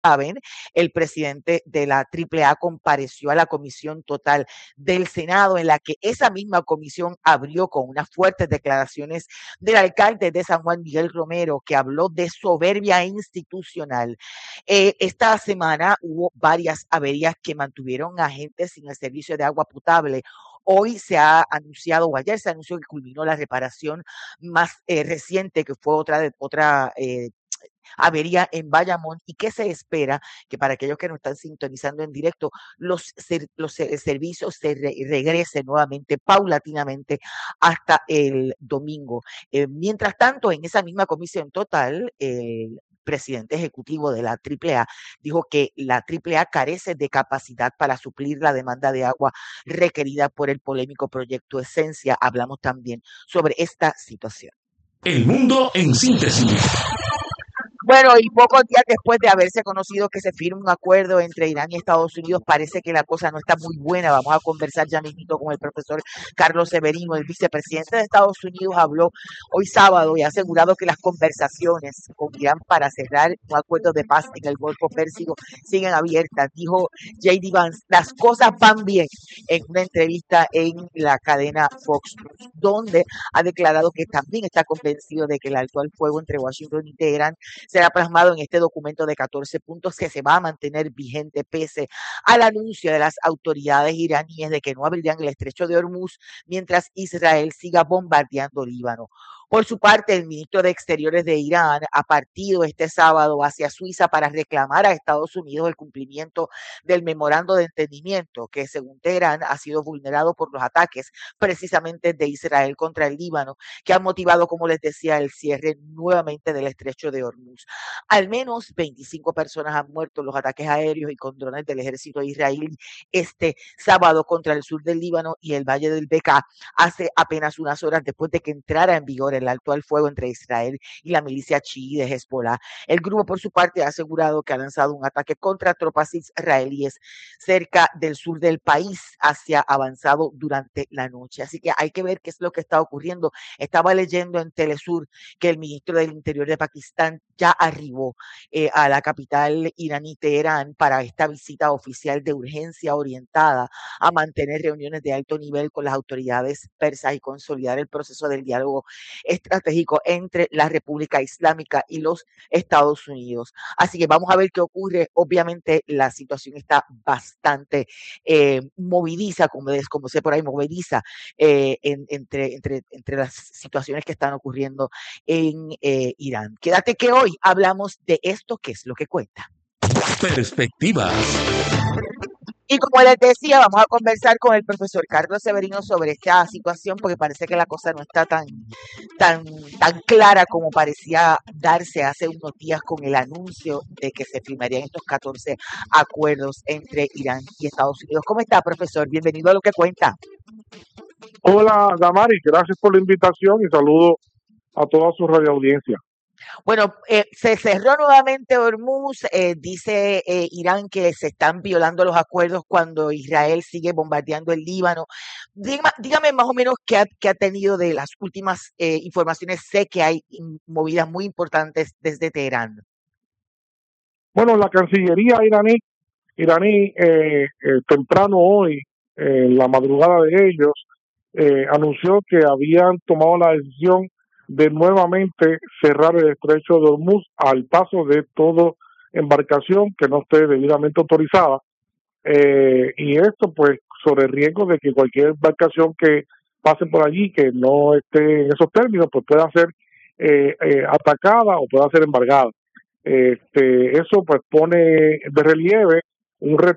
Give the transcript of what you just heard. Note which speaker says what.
Speaker 1: saben, el presidente de la AAA compareció a la comisión total del Senado, en la que esa misma comisión abrió con unas fuertes declaraciones del alcalde de San Juan, Miguel Romero, que habló de soberbia institucional. Esta semana hubo varias averías que mantuvieron a gente sin el servicio de agua potable. Hoy se ha anunciado, o ayer se anunció que culminó la reparación más reciente, que fue otra avería en Bayamón, y que se espera que, para aquellos que nos están sintonizando en directo, los servicios regresen nuevamente paulatinamente hasta el domingo. Mientras tanto, en esa misma comisión total, el presidente ejecutivo de la AAA dijo que la AAA carece de capacidad para suplir la demanda de agua requerida por el polémico proyecto Esencia. Hablamos también sobre esta situación.
Speaker 2: El mundo en síntesis.
Speaker 1: Bueno, y pocos días después de haberse conocido que se firma un acuerdo entre Irán y Estados Unidos, parece que la cosa no está muy buena. Vamos a conversar ya mismo con el profesor Carlos Severino. El vicepresidente de Estados Unidos habló hoy sábado y ha asegurado que las conversaciones con Irán para cerrar un acuerdo de paz en el Golfo Pérsico siguen abiertas. Dijo J.D. Vance, las cosas van bien, en una entrevista en la cadena Fox News, donde ha declarado que también está convencido de que el alto al fuego entre Washington y Teherán será plasmado en este documento de 14 puntos que se va a mantener vigente pese al anuncio de las autoridades iraníes de que no abrirían el estrecho de Hormuz mientras Israel siga bombardeando Líbano. Por su parte, el ministro de Exteriores de Irán ha partido este sábado hacia Suiza para reclamar a Estados Unidos el cumplimiento del memorando de entendimiento que, según Teherán, ha sido vulnerado por los ataques precisamente de Israel contra el Líbano, que han motivado, como les decía, el cierre nuevamente del estrecho de Hormuz. Al menos 25 personas han muerto en los ataques aéreos y con drones del ejército israelí este sábado contra el sur del Líbano y el valle del Bekaa, hace apenas unas horas después de que entrara en vigor el alto al fuego entre Israel y la milicia chií de Hezbollah. El grupo, por su parte, ha asegurado que ha lanzado un ataque contra tropas israelíes cerca del sur del país, hacia avanzado durante la noche. Así que hay que ver qué es lo que está ocurriendo. Estaba leyendo en Telesur que el ministro del Interior de Pakistán ya arribó a la capital iraní, Teherán, para esta visita oficial de urgencia orientada a mantener reuniones de alto nivel con las autoridades persas y consolidar el proceso del diálogo estratégico entre la República Islámica y los Estados Unidos. Así que vamos a ver qué ocurre. Obviamente la situación está bastante movidiza, como sé por ahí, movediza entre las situaciones que están ocurriendo en Irán. Quédate que hoy hablamos de esto, que es lo que cuenta.
Speaker 2: Perspectivas.
Speaker 1: Y como les decía, vamos a conversar con el profesor Carlos Severino sobre esta situación, porque parece que la cosa no está tan clara como parecía darse hace unos días con el anuncio de que se firmarían estos 14 acuerdos entre Irán y Estados Unidos. ¿Cómo está, profesor? Bienvenido a Lo que Cuenta.
Speaker 3: Hola, Damari, gracias por la invitación y saludo a toda su radioaudiencia.
Speaker 1: Bueno, se cerró nuevamente Hormuz. Dice Irán que se están violando los acuerdos cuando Israel sigue bombardeando el Líbano. Dígame más o menos qué ha tenido de las últimas informaciones. Sé que hay movidas muy importantes desde Teherán.
Speaker 3: Bueno, la Cancillería iraní temprano hoy, en la madrugada de ellos, anunció que habían tomado la decisión de nuevamente cerrar el estrecho de Hormuz al paso de toda embarcación que no esté debidamente autorizada, y esto pues sobre el riesgo de que cualquier embarcación que pase por allí que no esté en esos términos pues pueda ser atacada o pueda ser embargada. Eso pues pone de relieve un